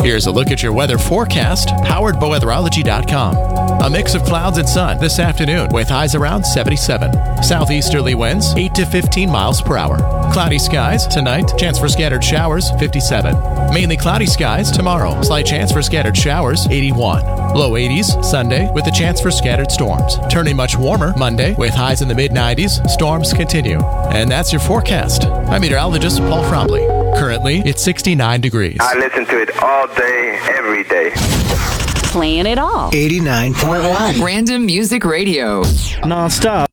Here's a look at your weather forecast, powered by weatherology.com. A mix of clouds and sun this afternoon with highs around 77. Southeasterly winds 8 to 15 miles per hour. Cloudy skies tonight, chance for scattered showers 57. Mainly cloudy skies tomorrow, slight chance for scattered showers 81. Low 80s Sunday with a chance for scattered storms. Turning much warmer Monday with highs in the mid-90s. Storms continue. And that's your forecast. I'm meteorologist Paul Frombley. Currently, it's 69 degrees. I listen to it all day, every day. Playing it all. 89.1. Random Music Radio. Non-stop.